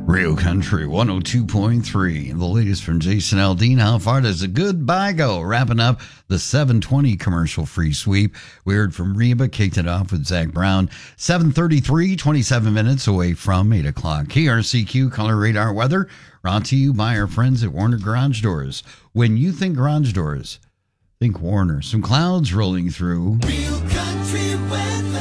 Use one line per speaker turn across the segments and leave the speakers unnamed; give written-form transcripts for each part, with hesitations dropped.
Real Country 102.3. The latest from Jason Aldean. How far does a goodbye go? Wrapping up the 720 commercial-free sweep. We heard from Reba, kicked it off with Zach Brown. 7:33, 27 minutes away from 8 o'clock. KRCQ Color Radar Weather, brought to you by our friends at Warner Garage Doors. When you think garage doors, think Warner. Some clouds rolling through.
Real Country Weather.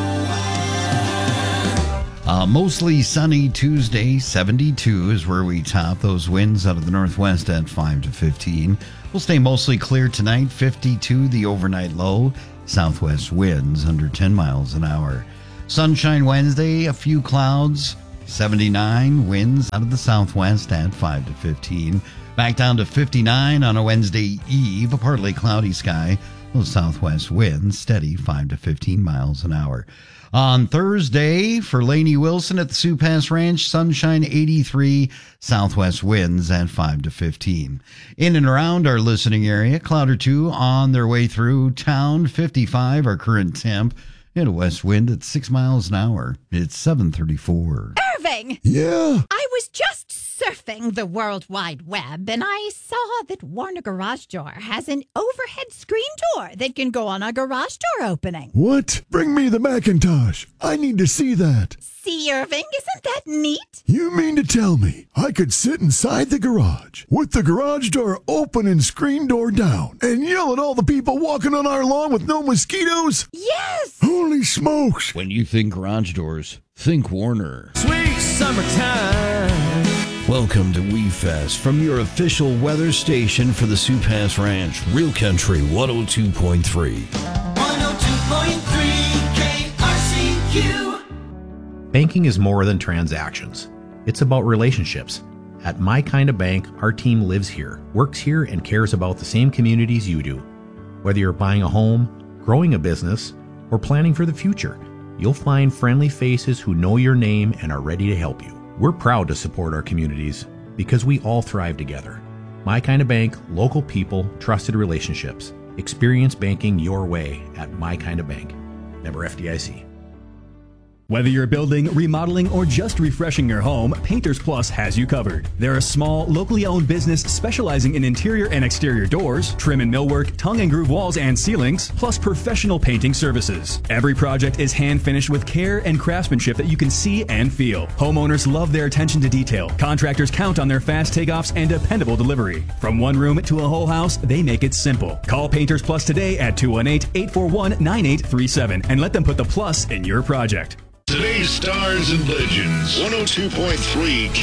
Mostly sunny Tuesday, 72 is where we top. Those winds out of the northwest at 5 to 15. We'll stay mostly clear tonight, 52 the overnight low. Southwest winds under 10 miles an hour. Sunshine Wednesday, a few clouds, 79 winds out of the southwest at 5 to 15. Back down to 59 on a Wednesday eve, a partly cloudy sky. Those southwest winds steady 5 to 15 miles an hour. On Thursday, for Lainey Wilson at the Sioux Pass Ranch, sunshine 83, southwest winds at 5 to 15. In and around our listening area, cloud or two on their way through town, 55 our current temp, and a west wind at 6 miles an hour. It's 7:34.
Irving!
Yeah?
I was just surfing the World Wide Web, and I saw that Warner Garage Door has an overhead screen door that can go on a garage door opening.
What? Bring me the Macintosh. I need to see that.
See, Irving, isn't that neat?
You mean to tell me I could sit inside the garage with the garage door open and screen door down and yell at all the people walking on our lawn with no mosquitoes?
Yes!
Holy smokes.
When you think garage doors, think Warner.
Sweet summertime.
Welcome to WeFest from your official weather station for the Sioux Pass Ranch, Real Country 102.3.
102.3 KRCQ.
Banking is more than transactions. It's about relationships. At My Kind of Bank, our team lives here, works here, and cares about the same communities you do. Whether you're buying a home, growing a business, or planning for the future, you'll find friendly faces who know your name and are ready to help you. We're proud to support our communities because we all thrive together. My Kind of Bank, local people, trusted relationships. Experience banking your way at My Kind of Bank. Member FDIC.
Whether you're building, remodeling, or just refreshing your home, Painters Plus has you covered. They're a small, locally owned business specializing in interior and exterior doors, trim and millwork, tongue and groove walls and ceilings, plus professional painting services. Every project is hand finished with care and craftsmanship that you can see and feel. Homeowners love their attention to detail. Contractors count on their fast takeoffs and dependable delivery. From one room to a whole house, they make it simple. Call Painters Plus today at 218-841-9837 and let them put the plus in your project.
Today's Stars and Legends, 102.3